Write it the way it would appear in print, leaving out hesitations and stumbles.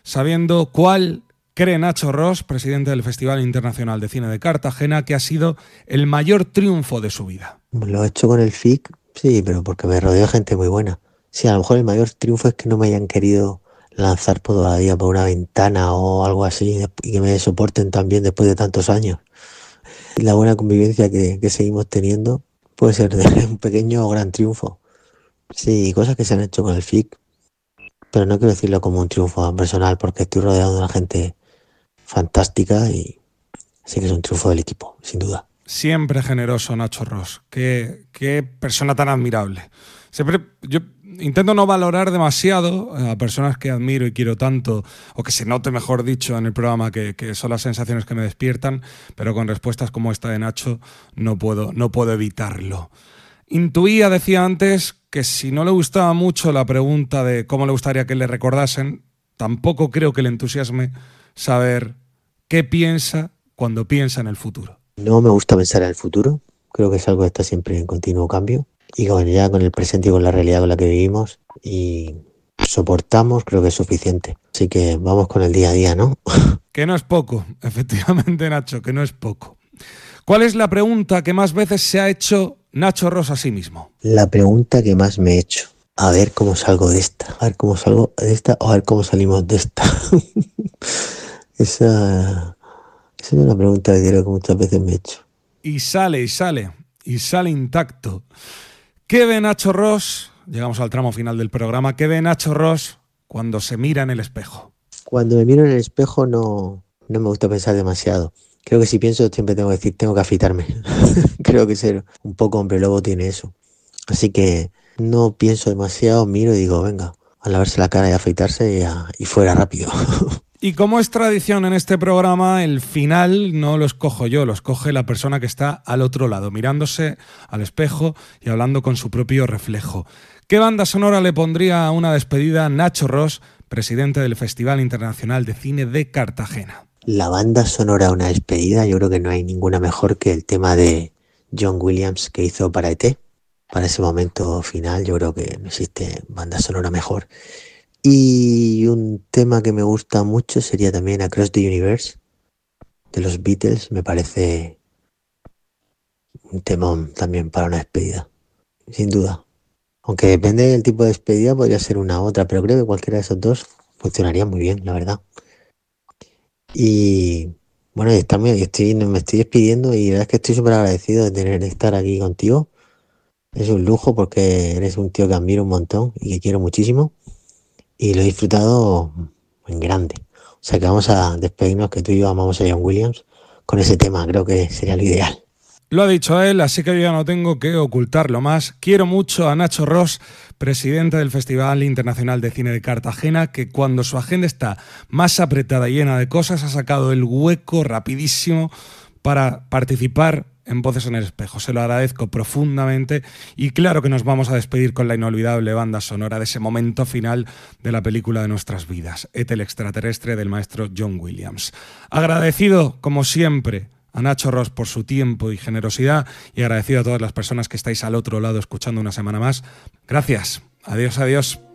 sabiendo cuál cree Nacho Ros, presidente del Festival Internacional de Cine de Cartagena, que ha sido el mayor triunfo de su vida. Lo he hecho con el FIC, sí, pero porque me rodeo de gente muy buena. Sí, a lo mejor el mayor triunfo es que no me hayan querido lanzar todavía por una ventana o algo así y que me soporten también después de tantos años. Y la buena convivencia que seguimos teniendo puede ser de un pequeño o gran triunfo. Sí, cosas que se han hecho con el FIC, pero no quiero decirlo como un triunfo personal porque estoy rodeado de una gente fantástica y sí que es un triunfo del equipo, sin duda. Siempre generoso Nacho Ros. Qué persona tan admirable. Siempre yo intento no valorar demasiado a personas que admiro y quiero tanto, o que se note, mejor dicho, en el programa, que son las sensaciones que me despiertan, pero con respuestas como esta de Nacho no puedo evitarlo. Intuía, decía antes, que si no le gustaba mucho la pregunta de cómo le gustaría que le recordasen, tampoco creo que le entusiasme saber qué piensa cuando piensa en el futuro. No me gusta pensar en el futuro, creo que es algo que está siempre en continuo cambio y ya con el presente y con la realidad con la que vivimos y soportamos, creo que es suficiente. Así que vamos con el día a día, ¿no? Que no es poco, efectivamente, Nacho, que no es poco. ¿Cuál es la pregunta que más veces se ha hecho Nacho Ros a sí mismo? La pregunta que más me he hecho, a ver cómo salgo de esta, a ver cómo salgo de esta o a ver cómo salimos de esta. Esa es una pregunta que creo que muchas veces me he hecho. Y sale intacto. ¿Qué ve Nacho Ros? Llegamos al tramo final del programa. ¿Qué ve Nacho Ros cuando se mira en el espejo? Cuando me miro en el espejo no me gusta pensar demasiado. Creo que si pienso siempre tengo que decir, tengo que afeitarme. Creo que ser un poco hombre lobo tiene eso. Así que no pienso demasiado, miro y digo, venga, a lavarse la cara y afeitarse y fuera rápido. Y como es tradición en este programa, el final no lo escojo yo, lo escoge la persona que está al otro lado, mirándose al espejo y hablando con su propio reflejo. ¿Qué banda sonora le pondría a una despedida a Nacho Ros, presidente del Festival Internacional de Cine de Cartagena? La banda sonora a una despedida, yo creo que no hay ninguna mejor que el tema de John Williams que hizo para ET. Para ese momento final, yo creo que no existe banda sonora mejor. Y un tema que me gusta mucho sería también Across the Universe de los Beatles. Me parece un temón también para una despedida, sin duda. Aunque depende del tipo de despedida, podría ser una u otra, pero creo que cualquiera de esos dos funcionaría muy bien, la verdad. Y bueno, me estoy despidiendo y la verdad es que estoy súper agradecido de estar aquí contigo. Es un lujo porque eres un tío que admiro un montón y que quiero muchísimo. Y lo he disfrutado en grande. O sea que vamos a despedirnos, que tú y yo amamos a John Williams con ese tema, creo que sería lo ideal. Lo ha dicho él, así que yo ya no tengo que ocultarlo más. Quiero mucho a Nacho Ros, presidente del Festival Internacional de Cine de Cartagena, que cuando su agenda está más apretada y llena de cosas, ha sacado el hueco rapidísimo para participar en Voces en el Espejo. Se lo agradezco profundamente y claro que nos vamos a despedir con la inolvidable banda sonora de ese momento final de la película de nuestras vidas, ET el extraterrestre, del maestro John Williams. Agradecido, como siempre, a Nacho Ros por su tiempo y generosidad y agradecido a todas las personas que estáis al otro lado escuchando una semana más. Gracias. Adiós, adiós.